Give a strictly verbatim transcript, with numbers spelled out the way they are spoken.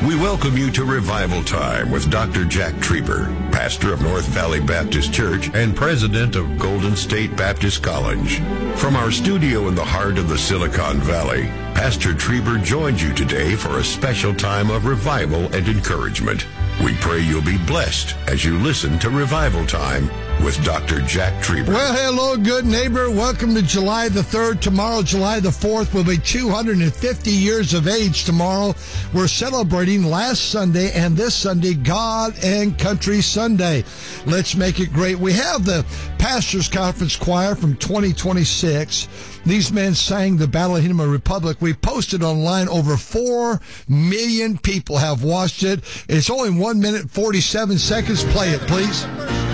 We welcome you to Revival Time with Doctor Jack Trieber, pastor of North Valley Baptist Church and president of Golden State Baptist College. From our studio in the heart of the Silicon Valley, Pastor Trieber joins you today for a special time of revival and encouragement. We pray you'll be blessed as you listen to Revival Time with Doctor Jack Trieber. Well, hello, good neighbor. Welcome to July the third. Tomorrow, July the fourth, will be two hundred fifty years of age tomorrow. We're celebrating last Sunday and this Sunday, God and Country Sunday. Let's make it great. We have the Pastors Conference Choir from twenty twenty-six. These men sang the Battle Hymn of Republic. We posted online. Over four million people have watched it. It's only one minute, forty-seven seconds. Play it, please.